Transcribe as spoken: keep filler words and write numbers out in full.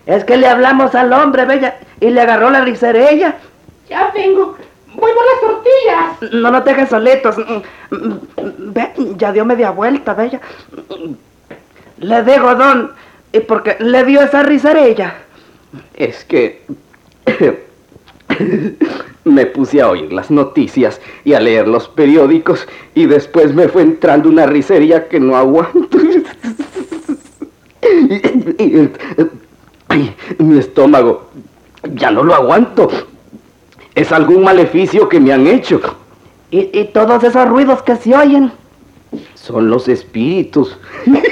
Es que le hablamos al hombre, bella, y le agarró la riserella. Ya vengo. Voy por las tortillas. No nos dejes solitos. Ve, ya dio media vuelta, bella. Le digo, don, ¿y por qué le dio esa riserella? Es que me puse a oír las noticias y a leer los periódicos y después me fue entrando una risería que no aguanto. y, y, y, mi estómago ya no lo aguanto. Es algún maleficio que me han hecho. ¿Y, y todos esos ruidos que se oyen? Son los espíritus.